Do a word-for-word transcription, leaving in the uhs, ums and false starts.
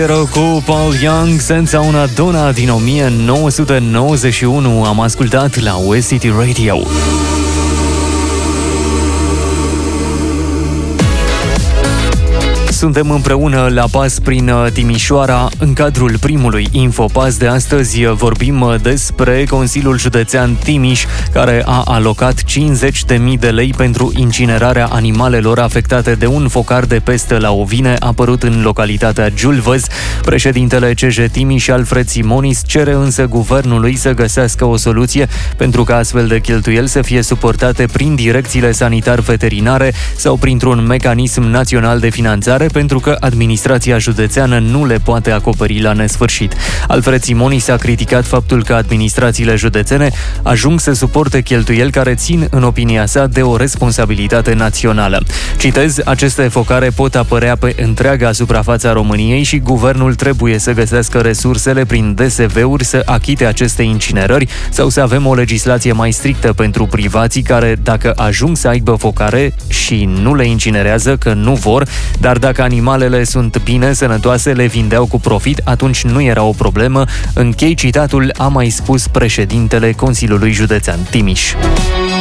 Cu Paul Young, senza una donna din o mie nouă sute nouăzeci și unu am ascultat la West City Radio. Suntem împreună la pas prin Timișoara. În cadrul primului Infopas de astăzi vorbim despre Consiliul Județean Timiș, care a alocat cincizeci de mii de lei pentru incinerarea animalelor afectate de un focar de pestă la ovine apărut în localitatea Giulvăz. Președintele C J Timiș, Alfred Simonis, cere însă guvernului să găsească o soluție pentru ca astfel de cheltuieli să fie suportate prin direcțiile sanitar-veterinare sau printr-un mecanism național de finanțare, pentru că administrația județeană nu le poate acoperi la nesfârșit. Alfred Simonis a criticat faptul că administrațiile județene ajung să suporte cheltuieli care țin, în opinia sa, de o responsabilitate națională. Citez, aceste focare pot apărea pe întreaga suprafață a României și guvernul trebuie să găsească resursele prin D S V-uri să achite aceste incinerări sau să avem o legislație mai strictă pentru privații care, dacă ajung să aibă focare și nu le incinerează, că nu vor, dar dacă animalele sunt bine, sănătoase, le vindeau cu profit, atunci nu era o problemă. Închei citatul, a mai spus președintele Consiliului Județean Timiș.